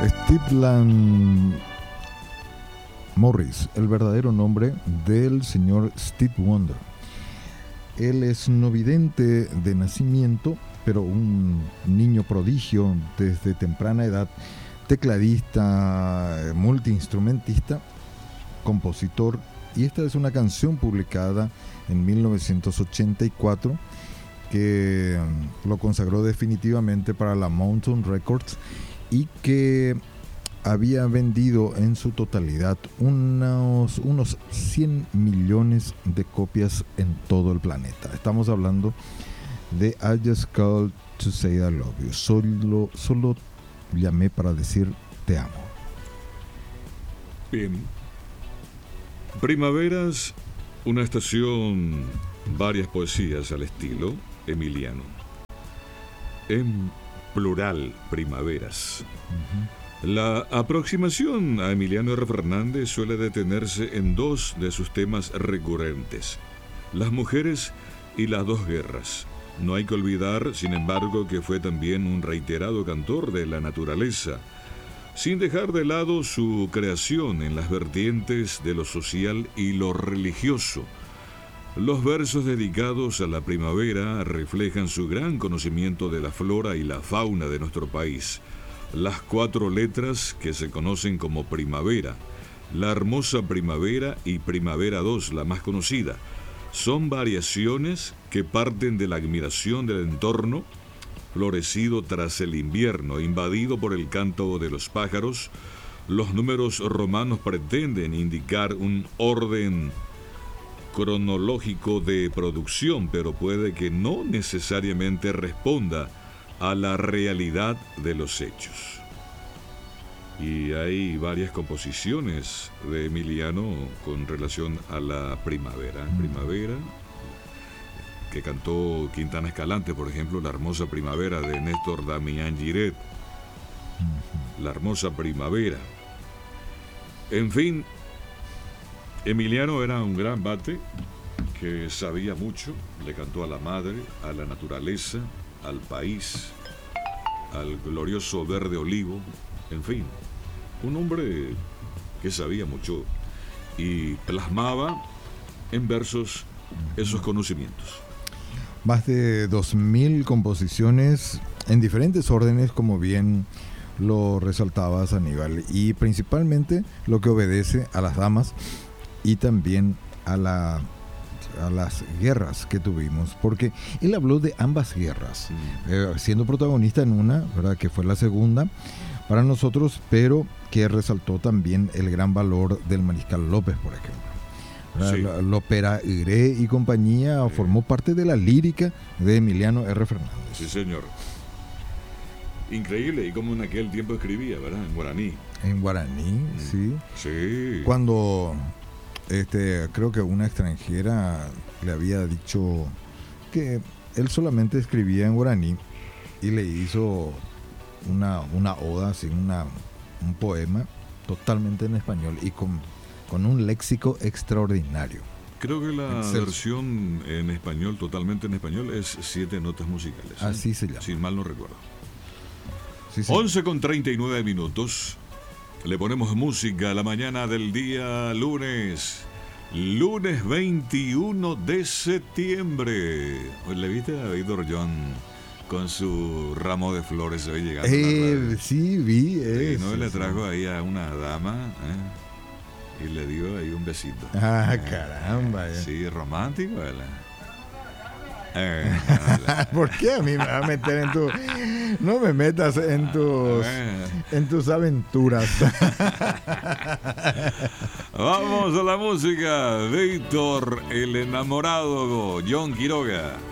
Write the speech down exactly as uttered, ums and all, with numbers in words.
Stephen Morris, el verdadero nombre del señor Steve Wonder. Él es no vidente de nacimiento, pero un niño prodigio desde temprana edad, tecladista, multiinstrumentista, compositor, y esta es una canción publicada en mil novecientos ochenta y cuatro que lo consagró definitivamente para la Mountain Records y que había vendido en su totalidad unos, unos cien millones de copias en todo el planeta. Estamos hablando de I Just Called to Say I Love You. Solo, solo llamé para decir te amo. Bien. Primaveras, una estación, varias poesías al estilo emiliano. En plural, primaveras. Uh-huh. La aproximación a Emiliano R. Fernández suele detenerse en dos de sus temas recurrentes: las mujeres y las dos guerras. No hay que olvidar, sin embargo, que fue también un reiterado cantor de la naturaleza, sin dejar de lado su creación en las vertientes de lo social y lo religioso. Los versos dedicados a la primavera reflejan su gran conocimiento de la flora y la fauna de nuestro país. Las cuatro letras que se conocen como primavera, la hermosa primavera y primavera dos, la más conocida, son variaciones que parten de la admiración del entorno florecido tras el invierno, invadido por el canto de los pájaros. Los números romanos pretenden indicar un orden cronológico de producción, pero puede que no necesariamente responda a la realidad de los hechos. Y hay varias composiciones de Emiliano con relación a la primavera. Primavera, que cantó Quintana Escalante, por ejemplo, La hermosa primavera de Néstor Damián Giret. La hermosa primavera. En fin, Emiliano era un gran bate que sabía mucho, le cantó a la madre, a la naturaleza, al país, al glorioso verde olivo, en fin, un hombre que sabía mucho y plasmaba en versos esos conocimientos. Más de dos mil composiciones en diferentes órdenes, como bien lo resaltabas, Aníbal, y principalmente lo que obedece a las damas y también a la a las guerras que tuvimos, porque él habló de ambas guerras, mm. eh, siendo protagonista en una, ¿verdad?, que fue la segunda para nosotros, pero que resaltó también el gran valor del Mariscal López, por ejemplo. Sí. La, la ópera Iré y compañía sí. formó parte de la lírica de Emiliano R. Fernández. Sí, señor. Increíble, y como en aquel tiempo escribía, ¿verdad? En guaraní. En guaraní, mm. sí. Sí. Cuando este, creo que una extranjera le había dicho que él solamente escribía en guaraní y le hizo una, una oda, así, una, un poema totalmente en español y con, con un léxico extraordinario. Creo que la Excelso. versión en español, totalmente en español, es Siete Notas Musicales. ¿eh? Así se llama. Si mal no recuerdo. Sí, sí. once con treinta y nueve minutos. Le ponemos música a la mañana del día lunes. Lunes veintiuno de septiembre. Pues le viste a Víctor John con su ramo de flores hoy llegando. Eh, sí, vi. Eh, sí, no sí, le sí. trajo ahí a una dama eh, y le dio ahí un besito. Ah, eh, caramba. Eh, sí, romántico, ¿verdad? Eh, ¿Por qué a mí me va a meter en tu... No me metas en tus, en tus aventuras. Vamos a la música. Víctor, el enamorado, John Quiroga.